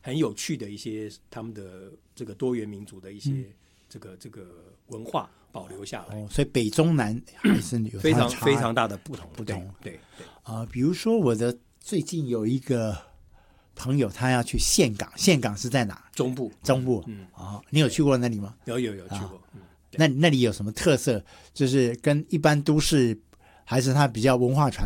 很有趣的一些他们的这个多元民族的一些这个文化保留下来。 所以北中南还是有非常差非常大的不同。对比如说最近有一个朋友他要去岘港，岘港是在哪？ 中部。 你有去过那里吗？ 有去过。 那里有什么特色？就是跟一般都市还是它比较文化传